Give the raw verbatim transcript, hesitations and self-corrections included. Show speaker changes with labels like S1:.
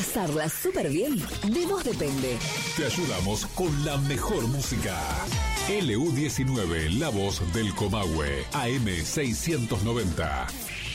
S1: Pasarla súper bien, de vos depende.
S2: Te ayudamos con la mejor música. L U diecinueve, la voz del Comahue, A M seiscientos noventa.